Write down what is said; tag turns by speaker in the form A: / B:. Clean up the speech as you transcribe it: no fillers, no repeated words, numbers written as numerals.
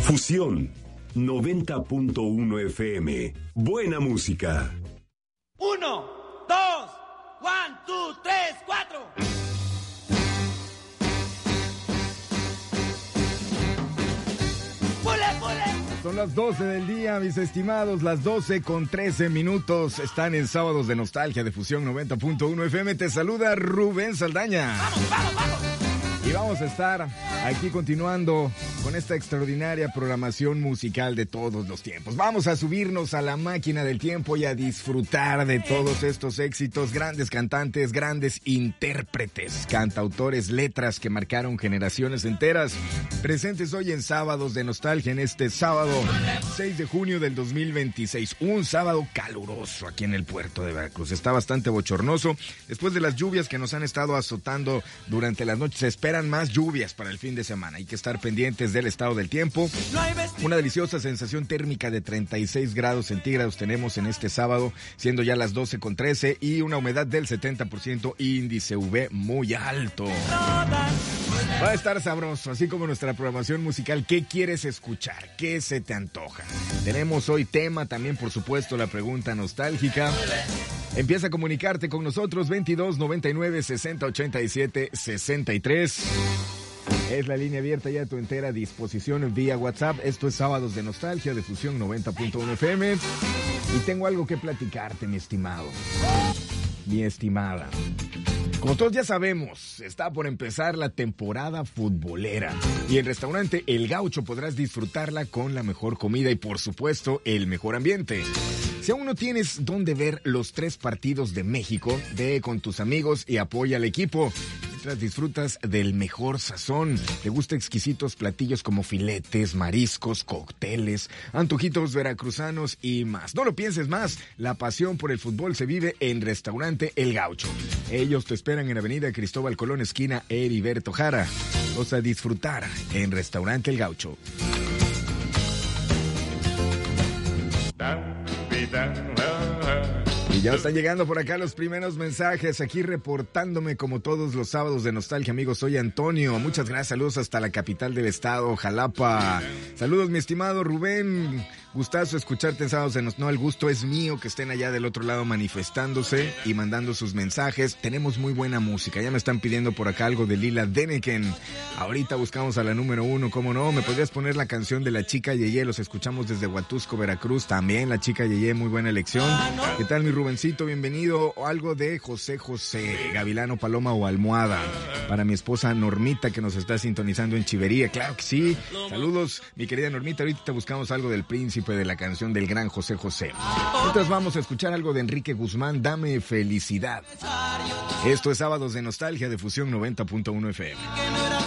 A: Fusión 90.1 FM. Buena música.
B: 1, 2, 1, 2, 3, 4.
C: Son las 12 del día, mis estimados, las 12:13. Están en Sábados de Nostalgia de Fusión 90.1 FM. Te saluda Rubén Saldaña.
B: ¡Vamos!
C: Y vamos a estar aquí continuando con esta extraordinaria programación musical de todos los tiempos. Vamos a subirnos a la máquina del tiempo y a disfrutar de todos estos éxitos, grandes cantantes, grandes intérpretes, cantautores, letras que marcaron generaciones enteras, presentes hoy en Sábados de Nostalgia, en este sábado 6 de junio del 2026. Un sábado caluroso aquí en el puerto de Veracruz. Está bastante bochornoso. Después de las lluvias que nos han estado azotando durante las noches, se esperan más lluvias para el fin de semana. Hay que estar pendientes del estado del tiempo. Una deliciosa sensación térmica de 36 grados centígrados tenemos en este sábado, siendo ya las 12:13, y una humedad del 70%, índice UV muy alto. Va a estar sabroso, así como nuestra programación musical. ¿Qué quieres escuchar? ¿Qué se te antoja? Tenemos hoy tema, también por supuesto la pregunta nostálgica. Empieza a comunicarte con nosotros, 22 99 60 87 63. Es la línea abierta ya a tu entera disposición vía WhatsApp. Esto es Sábados de Nostalgia de Fusión 90.1 FM. Y tengo algo que platicarte, mi estimado, mi estimada. Como todos ya sabemos, está por empezar la temporada futbolera. Y en Restaurante El Gaucho podrás disfrutarla con la mejor comida y, por supuesto, el mejor ambiente. Si aún no tienes dónde ver los 3 partidos de México, ve con tus amigos y apoya al equipo. Mientras disfrutas del mejor sazón. Te gustan exquisitos platillos como filetes, mariscos, cócteles, antojitos veracruzanos y más. No lo pienses más, la pasión por el fútbol se vive en Restaurante El Gaucho. Ellos te esperan en Avenida Cristóbal Colón, esquina Heriberto Jara. Vas a disfrutar en Restaurante El Gaucho. Y ya están llegando por acá los primeros mensajes, aquí reportándome como todos los sábados de Nostalgia, amigos. Soy Antonio, muchas gracias, saludos hasta la capital del estado, Jalapa. Saludos, mi estimado Rubén, gustazo escucharte en Sábados de Nostalgia. No, el gusto es mío que estén allá del otro lado manifestándose y mandando sus mensajes. Tenemos muy buena música, ya me están pidiendo por acá algo de Lila Deneken. Ahorita buscamos a la número 1, ¿cómo no? ¿Me podrías poner la canción de La Chica Yeye? Los escuchamos desde Huatusco, Veracruz. También La Chica Yeye, muy buena elección. ¿Qué tal, mi Rubencito? Bienvenido. O algo de José José, Gavilano, Paloma o Almohada. Para mi esposa Normita, que nos está sintonizando en Chivería. Claro que sí. Saludos, mi querida Normita. Ahorita buscamos algo del Príncipe, de la canción del gran José José. Entonces vamos a escuchar algo de Enrique Guzmán, Dame Felicidad. Esto es Sábados de Nostalgia de Fusión 90.1 FM.